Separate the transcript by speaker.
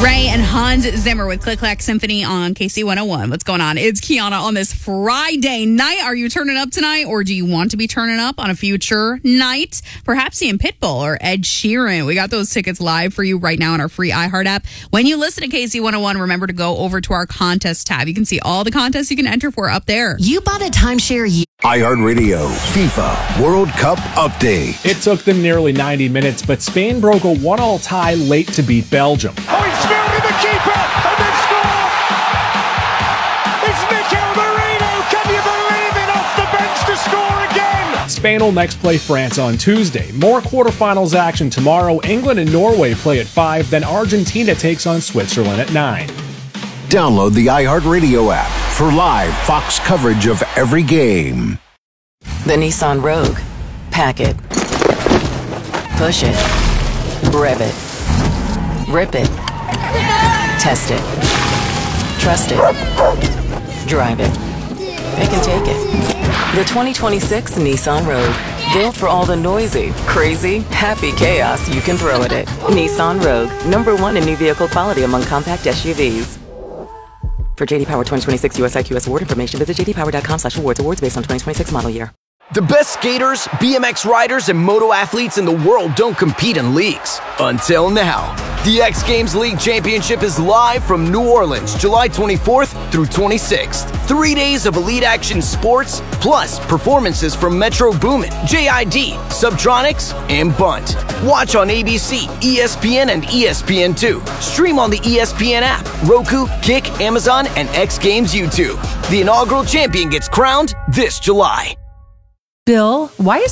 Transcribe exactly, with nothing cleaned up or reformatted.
Speaker 1: Ray and Hans Zimmer with Click Clack Symphony on K C one oh one. What's going on? It's Kiana on this Friday night. Are you turning up tonight, or do you want to be turning up on a future night? Perhaps seeing Pitbull or Ed Sheeran. We got those tickets live for you right now on our free iHeart app. When you listen to K C one oh one, remember to go over to our contest tab. You can see all the contests you can enter for up there.
Speaker 2: You bought a timeshare. Ye-
Speaker 3: iHeartRadio FIFA World Cup update.
Speaker 4: It took them nearly ninety minutes, but Spain broke a one-all tie late to beat Belgium.
Speaker 5: Oh, he's found in the keeper, and they score! It's Mikel Merino, can you believe it? Off the bench to score again!
Speaker 4: Spain will next play France on Tuesday. More quarterfinals action tomorrow. England and Norway play at five, then Argentina takes on Switzerland at nine.
Speaker 3: Download the iHeartRadio app for live Fox coverage of every game.
Speaker 6: The Nissan Rogue. Pack it. Push it. Rev it. Rip it. Test it. Trust it. Drive it. It can take it. The twenty twenty-six Nissan Rogue. Built for all the noisy, crazy, happy chaos you can throw at it. Nissan Rogue. Number one in new vehicle quality among compact S U Vs. For J D Power twenty twenty-six U S I Q S award information, visit j d power dot com slash awards. Awards based on twenty twenty-six model year.
Speaker 7: The best skaters, B M X riders, and moto athletes in the world don't compete in leagues. Until now. The X Games League Championship is live from New Orleans, July twenty-fourth through twenty-sixth. Three days of elite action sports, plus performances from Metro Boomin, J I D, Subtronics, and Bunt. Watch on A B C, E S P N, and E S P N two. Stream on the E S P N app, Roku, Kick, Amazon, and X Games YouTube. The inaugural champion gets crowned this July.
Speaker 8: Bill, why is